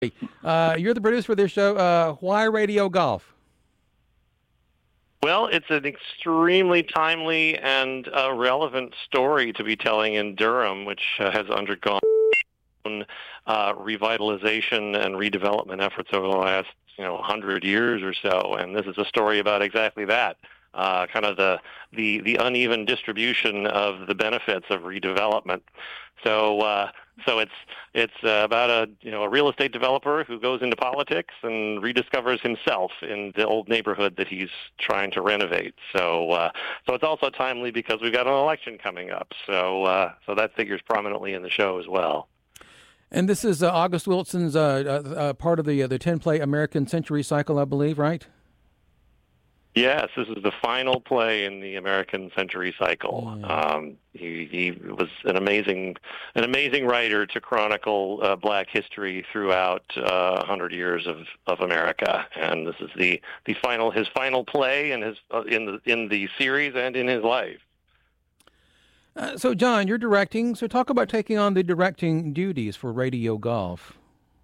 You're the producer for this show. Why Radio Golf? Well, it's an extremely timely and relevant story to be telling in Durham, which has undergone revitalization and redevelopment efforts over the last 100 years or so. And this is a story about exactly that. Kind of the uneven distribution of the benefits of redevelopment. So it's about a real estate developer who goes into politics and rediscovers himself in the old neighborhood that he's trying to renovate. So it's also timely because we've got an election coming up. So that figures prominently in the show as well. And this is August Wilson's part of the 10-play American Century Cycle, I believe, right? Yes, this is the final play in the American Century Cycle. He was an amazing writer to chronicle Black history throughout 100 years of America, and this is his final play in the series and in his life. So, John, you're directing. So, talk about taking on the directing duties for Radio Golf.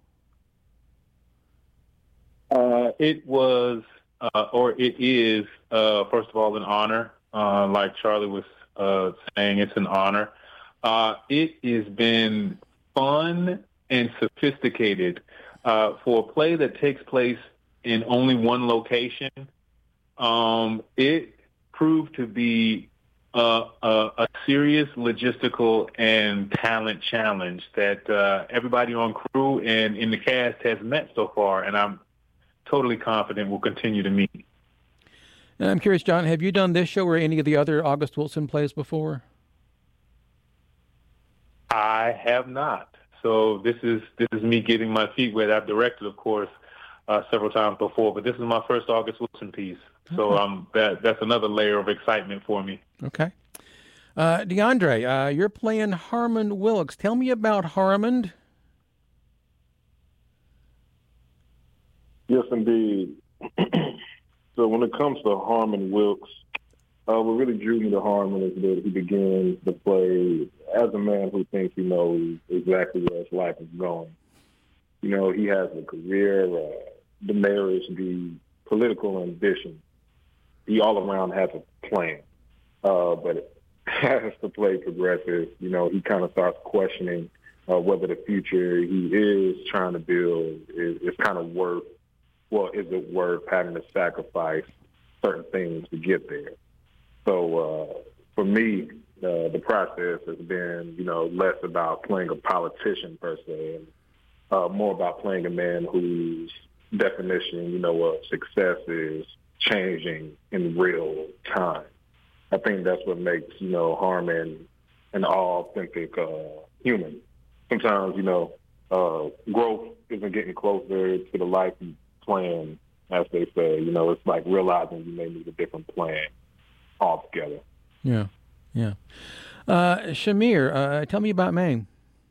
It was. It is, first of all, an honor. Like Charlie was saying, it's an honor. It has been fun and sophisticated. For a play that takes place in only one location, it proved to be a serious logistical and talent challenge that everybody on crew and in the cast has met so far, and I'm totally confident we'll continue to meet. And I'm curious, John, have you done this show or any of the other August Wilson plays before? I have not. So this is me getting my feet wet. I've directed, of course, several times before, but this is my first August Wilson piece. So that's another layer of excitement for me. Okay. DeAndre, you're playing Harmon Wilkes. Tell me about Harmon. Yes, indeed. So when it comes to Harmon Wilkes, what really drew me to Harmon is that he begins the play as a man who thinks he knows exactly where his life is going. He has a career, the marriage, the political ambition. He all around has a plan. But as the play progresses, he kind of starts questioning whether the future he is trying to build is kind of is it worth having to sacrifice certain things to get there? So for me, the process has been, less about playing a politician per se, and more about playing a man whose definition, of success is changing in real time. I think that's what makes, Harmon an authentic human. Sometimes, growth isn't getting closer to the life you plan, as they say. It's like realizing you may need a different plan altogether. Yeah. Shamir, tell me about Maine.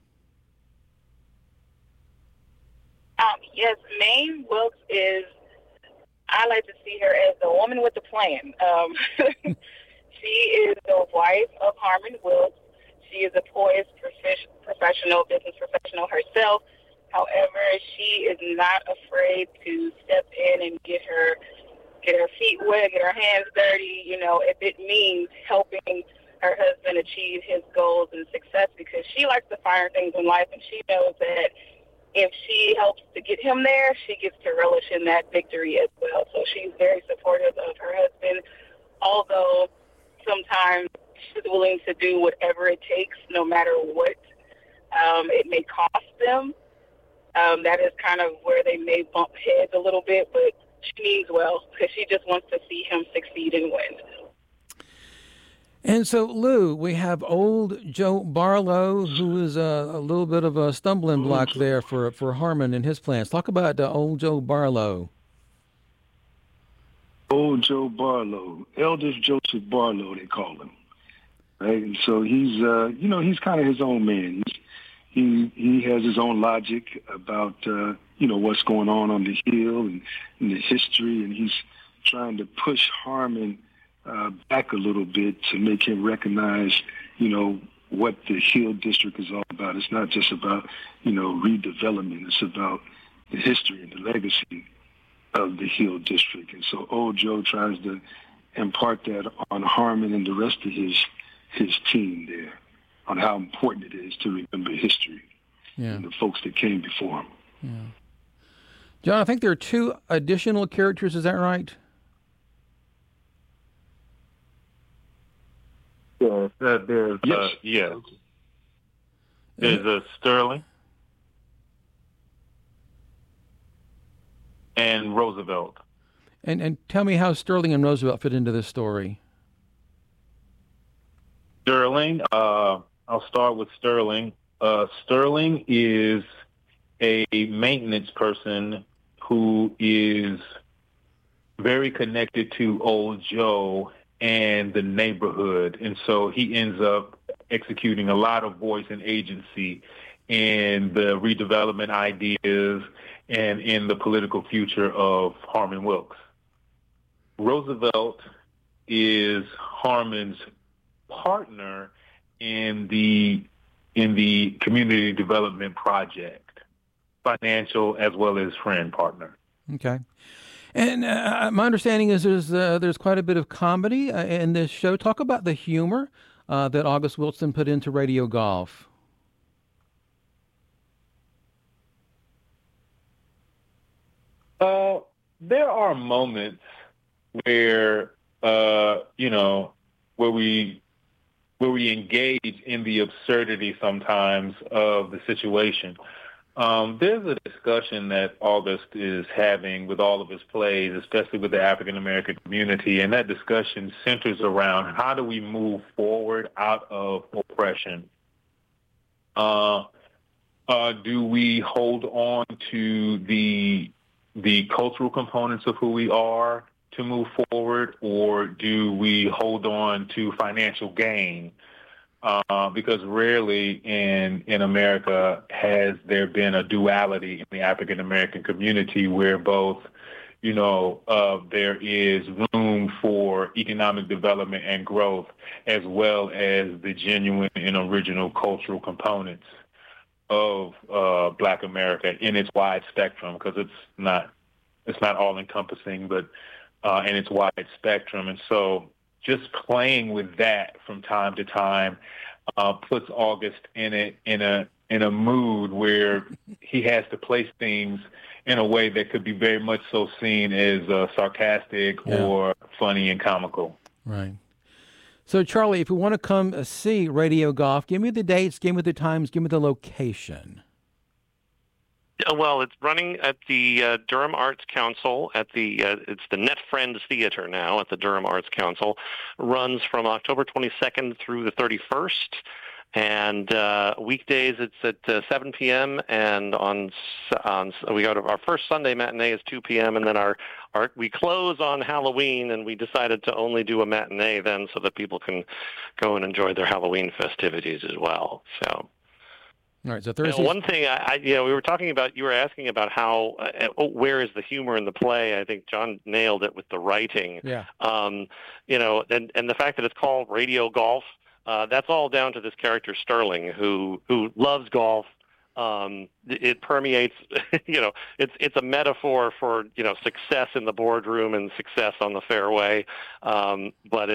Yes, Maine Wilkes I like to see her as a woman with a plan. She is the wife of Harmon Wilkes. She is a poised business professional herself. However, she is not afraid to step in and get her feet wet, get her hands dirty, if it means helping her husband achieve his goals and success, because she likes the finer things in life, and she knows that if she helps to get him there, she gets to relish in that victory as well. So she's very supportive of her husband, although sometimes she's willing to do whatever it takes, no matter what it may cost them. That is kind of where they may bump heads a little bit, but she means well because she just wants to see him succeed and win. And so, Lou, we have old Joe Barlow, who is a little bit of a stumbling block there for Harmon and his plans. Talk about old Joe Barlow. Old Joe Barlow, Eldest Joseph Barlow, they call him. Right? And so he's, he's kind of his own man. He has his own logic about, what's going on the Hill and the history, and he's trying to push Harmon back a little bit to make him recognize, what the Hill District is all about. It's not just about, redevelopment. It's about, the history and the legacy of the Hill District. And so Old Joe tries to impart that on Harmon and the rest of his team there, on how important it is to remember history and the folks that came before him. Yeah. John, I think there are 2 additional characters. Is that right? There's There's Sterling and Roosevelt. And tell me how Sterling and Roosevelt fit into this story. Sterling, I'll start with Sterling. Sterling is a maintenance person who is very connected to Old Joe and the neighborhood. And so he ends up executing a lot of voice and agency in the redevelopment ideas and in the political future of Harmon Wilkes. Roosevelt is Harmon's partner in the community development project, financial as well as friend partner. Okay. And my understanding is there's quite a bit of comedy in this show. Talk about the humor that August Wilson put into Radio Golf. There are moments where where we engage in the absurdity sometimes of the situation. There's a discussion that August is having with all of his plays, especially with the African-American community, and that discussion centers around how do we move forward out of oppression? Do we hold on to the cultural components of who we are to move forward, or do we hold on to financial gain? Because rarely in America has there been a duality in the African-American community where both, there is room for economic development and growth as well as the genuine and original cultural components of Black America in its wide spectrum, because it's not all-encompassing, but in its wide spectrum. And so just playing with that from time to time puts August in a mood where he has to place things in a way that could be very much so seen as sarcastic or funny and comical. Right. So, Charlie, if you want to come see Radio Golf, give me the dates, give me the times, give me the location. Well, it's running at the Durham Arts Council it's the Net Friends Theater now at the Durham Arts Council. Runs from October 22nd through the 31st. And weekdays it's at 7 p.m. and on we go to our first Sunday matinee is 2 p.m. and then we close on Halloween, and we decided to only do a matinee then so that people can go and enjoy their Halloween festivities as well. So. All right, so Thursday. One thing we were talking about, you were asking about how, where is the humor in the play? I think John nailed it with the writing. Yeah. And the fact that it's called Radio Golf, that's all down to this character Sterling, who loves golf. It permeates, it's a metaphor for, success in the boardroom and success on the fairway. But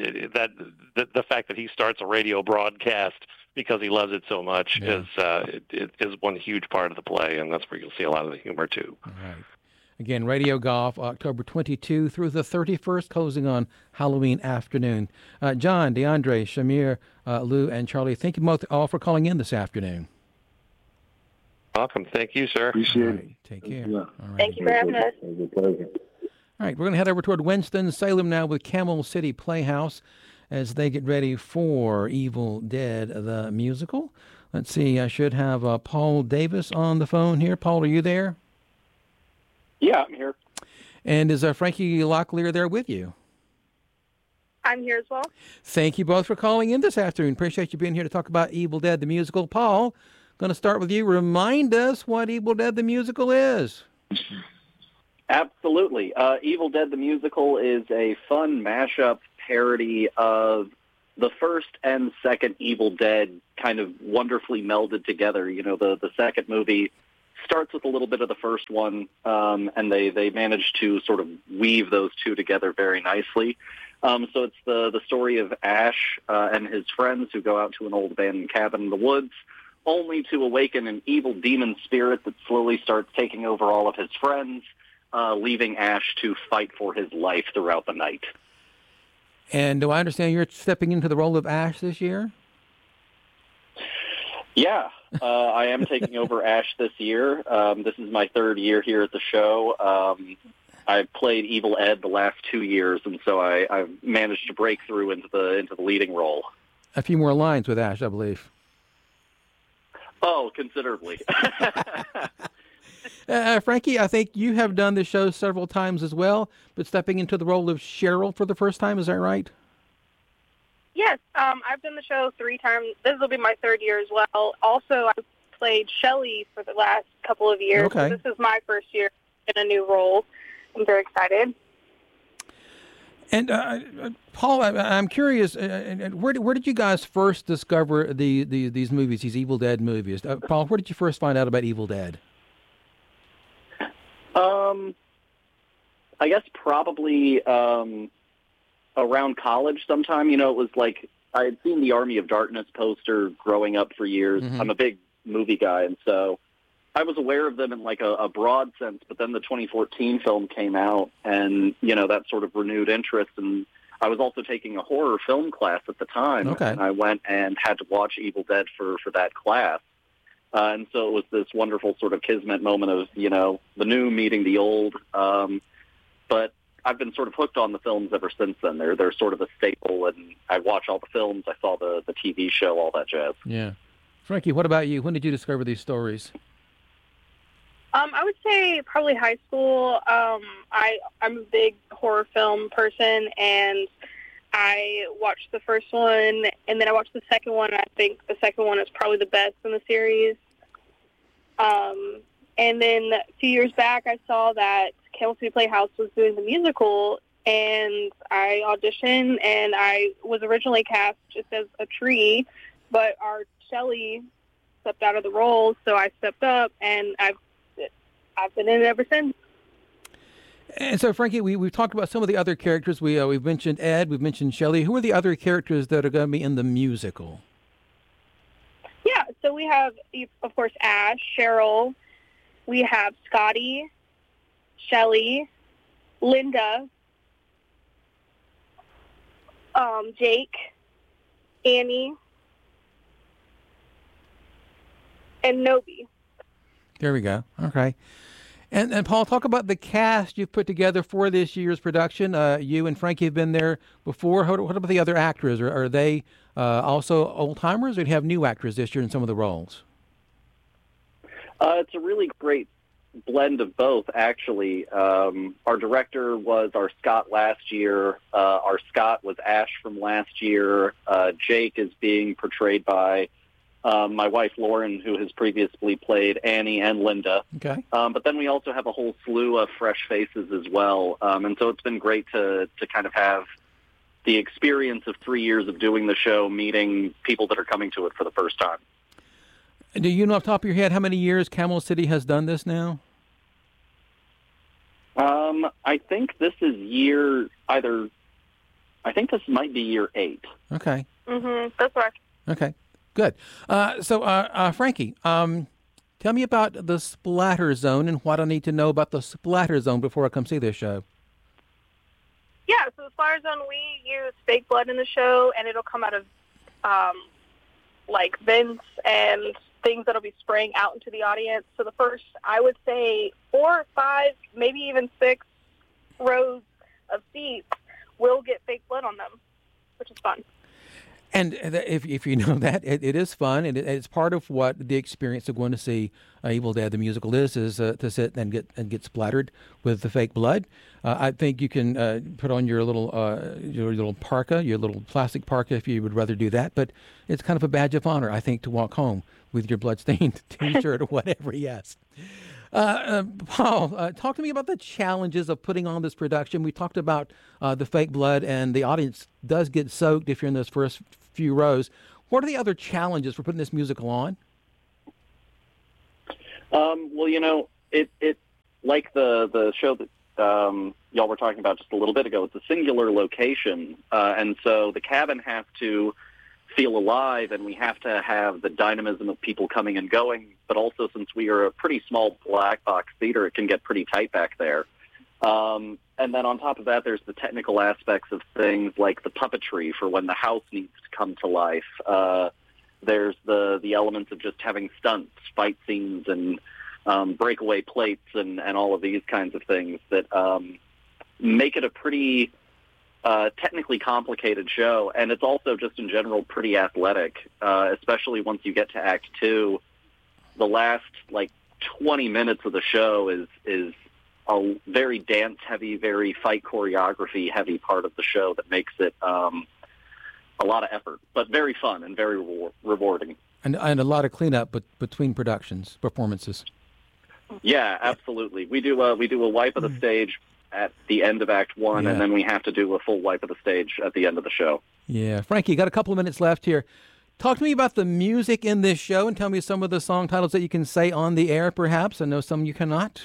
the fact that he starts a radio broadcast because he loves it so much is one huge part of the play, and that's where you'll see a lot of the humor too. All right. Again, Radio Golf, October 22 through the 31st, closing on Halloween afternoon. John, DeAndre, Shamir, Lou, and Charlie, thank you both all for calling in this afternoon. Welcome. Thank you, sir. Appreciate it. Take care. Yeah. All right. Thank you for having us. All right, we're going to head over toward Winston-Salem now with Camel City Playhouse as they get ready for Evil Dead, the musical. Let's see, I should have Paul Davis on the phone here. Paul, are you there? Yeah, I'm here. And is Frankie Locklear there with you? I'm here as well. Thank you both for calling in this afternoon. Appreciate you being here to talk about Evil Dead, the musical. Paul, going to start with you. Remind us what Evil Dead, the musical is. Absolutely. Evil Dead, the musical is a fun mashup parody of the first and second Evil Dead kind of wonderfully melded together. The second movie starts with a little bit of the first one, and they manage to sort of weave those two together very nicely. So it's the story of Ash and his friends who go out to an old abandoned cabin in the woods, only to awaken an evil demon spirit that slowly starts taking over all of his friends, leaving Ash to fight for his life throughout the night. And do I understand you're stepping into the role of Ash this year? Yeah, I am taking over Ash this year. This is my third year here at the show. I've played Evil Ed the last 2 years, and so I've managed to break through into the leading role. A few more lines with Ash, I believe. Oh, considerably. Frankie, I think you have done the show several times as well, but stepping into the role of Cheryl for the first time, is that right? Yes, I've done the show 3 times. This will be my third year as well. Also, I've played Shelley for the last couple of years. Okay. So this is my first year in a new role. I'm very excited. And Paul, I'm curious, where did you guys first discover these movies, these Evil Dead movies? Paul, where did you first find out about Evil Dead? I guess probably around college sometime. You know, it was like I had seen the Army of Darkness poster growing up for years. Mm-hmm. I'm a big movie guy, and so I was aware of them in like a broad sense, but then the 2014 film came out, and, you know, that sort of renewed interest. And I was also taking a horror film class at the time, okay. And I went and had to watch Evil Dead for that class. And so it was this wonderful sort of kismet moment of, you know, the new meeting the old. But I've been sort of hooked on the films ever since then. They're sort of a staple, and I watch all the films. I saw the TV show, all that jazz. Yeah. Frankie, what about you? When did you discover these stories? I would say probably high school. I'm a big horror film person, and I watched the first one, and then I watched the second one. I think the second one is probably the best in the series. And then a few years back, I saw that Camel City Playhouse was doing the musical, and I auditioned, and I was originally cast just as a tree, but our Shelley stepped out of the role, so I stepped up, and I've been in it ever since. And so, Frankie, we've talked about some of the other characters. We've mentioned Ed, we've mentioned Shelley. Who are the other characters that are going to be in the musical? Yeah, so we have, of course, Ash, Cheryl. We have Scotty, Shelley, Linda, Jake, Annie, and Nobi. There we go. Okay. And Paul, talk about the cast you've put together for this year's production. You and Frankie have been there before. What about the other actors? Are they also old-timers, or do you have new actors this year in some of the roles? It's a really great blend of both, actually. Our director was our Scott last year. Our Scott was Ash from last year. Jake is being portrayed by my wife, Lauren, who has previously played Annie and Linda. Okay. But then we also have a whole slew of fresh faces as well. And so it's been great to kind of have the experience of 3 years of doing the show, meeting people that are coming to it for the first time. Do you know off the top of your head how many years Camel City has done this now? I think this is I think this might be year 8. Okay. Mm-hmm. That's right. Okay. Good. So, Frankie, tell me about the Splatter Zone and what I need to know about the Splatter Zone before I come see this show. Yeah, so the Splatter Zone, we use fake blood in the show, and it'll come out of, like, vents and things that'll be spraying out into the audience. So the first, I would say, 4 or 5, maybe even 6 rows of seats will get fake blood on them, which is fun. And if you know that, it is fun, and it's part of what the experience of going to see Evil Dead the musical is to sit and get splattered with the fake blood. I think you can put on your little parka, your little plastic parka, if you would rather do that. But it's kind of a badge of honor, I think, to walk home with your bloodstained T-shirt or whatever. Yes. Paul, talk to me about the challenges of putting on this production. We talked about the fake blood, and the audience does get soaked if you're in those first few rows. What are the other challenges for putting this musical on? Well, it like the show that y'all were talking about just a little bit ago. It's a singular location, and so the cabin has to feel alive, and we have to have the dynamism of people coming and going. But also, since we are a pretty small black box theater, it can get pretty tight back there. And then on top of that, there's the technical aspects of things like the puppetry for when the house needs to come to life. There's the elements of just having stunts, fight scenes, and breakaway plates, and all of these kinds of things that make it a pretty technically complicated show. And it's also just in general pretty athletic, especially once you get to Act 2. The last, 20 minutes of the show is a very dance-heavy, very fight choreography-heavy part of the show that makes it a lot of effort, but very fun and very rewarding. And a lot of cleanup between performances. Yeah, absolutely. We do a wipe of the stage at the end of Act 1, and then we have to do a full wipe of the stage at the end of the show. Yeah. Frankie, you got a couple of minutes left here. Talk to me about the music in this show and tell me some of the song titles that you can say on the air, perhaps. I know some you cannot.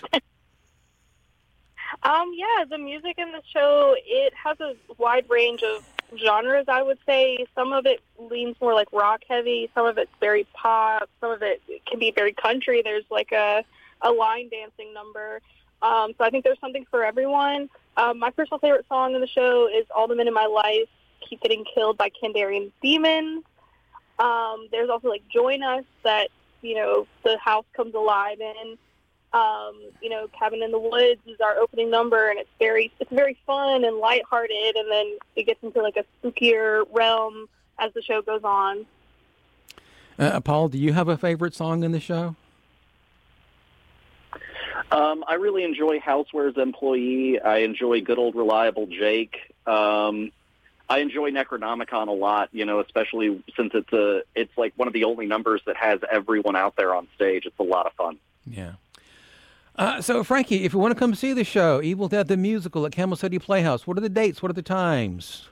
Yeah, the music in the show, it has a wide range of genres, I would say. Some of it leans more like rock heavy, some of it's very pop, some of it can be very country. There's a line dancing number. So I think there's something for everyone. My personal favorite song in the show is All the Men in My Life Keep Getting Killed by Kandarian Demons. There's also Join Us that, the house comes alive in. Cabin in the Woods is our opening number, and it's very fun and lighthearted, and then it gets into a spookier realm as the show goes on. Paul, do you have a favorite song in the show? I really enjoy Houseware's Employee. I enjoy Good Old Reliable Jake. I enjoy Necronomicon a lot, especially since it's one of the only numbers that has everyone out there on stage. It's a lot of fun. Yeah. So, Frankie, if you want to come see the show, Evil Dead the Musical at Camel City Playhouse, what are the dates? What are the times?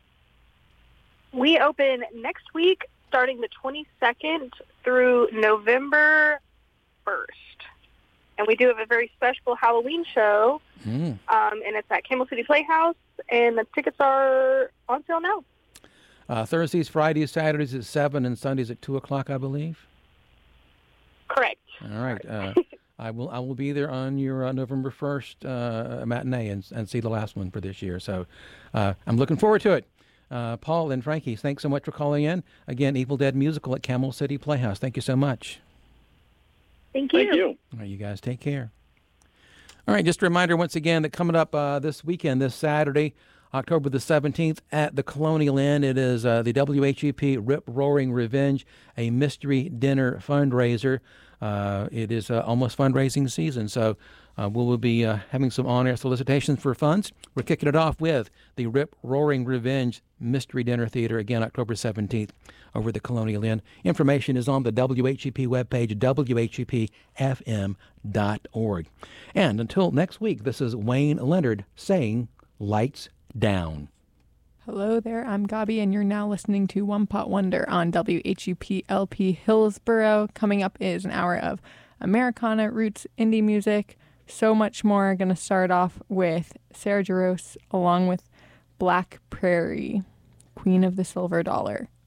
We open next week, starting the 22nd through November 1st. And we do have a very special Halloween show, and it's at Camel City Playhouse, and the tickets are on sale now. Thursdays, Fridays, Saturdays at 7, and Sundays at 2 o'clock, I believe? Correct. All right. I will be there on your November 1st matinee and see the last one for this year. So I'm looking forward to it. Paul and Frankie, thanks so much for calling in. Again, Evil Dead Musical at Camel City Playhouse. Thank you so much. Thank you. Thank you. All right, you guys take care. All right, just a reminder once again that coming up this weekend, this Saturday, October the 17th at the Colonial Inn, it is the WHEP Rip Roaring Revenge, a mystery dinner fundraiser. It is almost fundraising season, so we will be having some on-air solicitations for funds. We're kicking it off with the Rip Roaring Revenge Mystery Dinner Theater, again, October 17th over the Colonial Inn. Information is on the WHEP webpage, WHEPFM.org. And until next week, this is Wayne Leonard saying, lights down. Hello there, I'm Gabi, and you're now listening to One Pot Wonder on WHUP LP Hillsborough. Coming up is an hour of Americana, roots, indie music, so much more. Going to start off with Sarah Jarosz along with Black Prairie, Queen of the Silver Dollar.